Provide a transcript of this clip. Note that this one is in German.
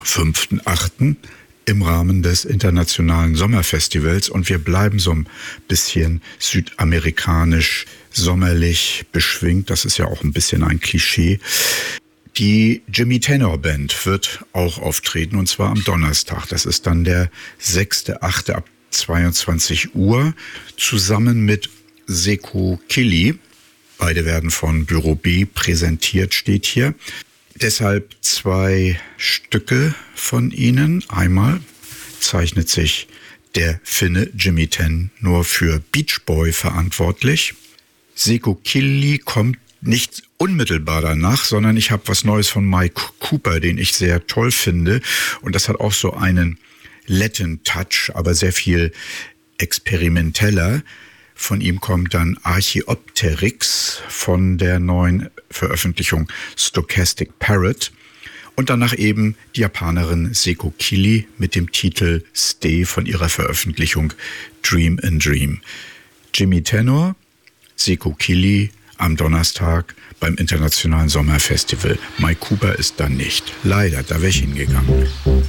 5.8. im Rahmen des Internationalen Sommerfestivals. Und wir bleiben so ein bisschen südamerikanisch, sommerlich beschwingt. Das ist ja auch ein bisschen ein Klischee. Die Jimmy Tenor Band wird auch auftreten, und zwar am Donnerstag. Das ist dann der 6.8. ab 22 Uhr, zusammen mit Sekou Kili. Beide werden von Büro B präsentiert, steht hier. Deshalb 2 Stücke von ihnen. Einmal zeichnet sich der Finne Jimmy Tenor für Beach Boy verantwortlich. Sekou Kili kommt nicht unmittelbar danach, sondern ich habe was Neues von Mike Cooper, den ich sehr toll finde. Und das hat auch so einen Latin Touch, aber sehr viel experimenteller. Von ihm kommt dann Archaeopteryx von der neuen Veröffentlichung Stochastic Parrot. Und danach eben die Japanerin Sekou Kili mit dem Titel Stay von ihrer Veröffentlichung Dream in Dream. Jimmy Tenor, Sekou Kili am Donnerstag beim Internationalen Sommerfestival. Mike Cooper ist da nicht. Leider, da wäre ich hingegangen.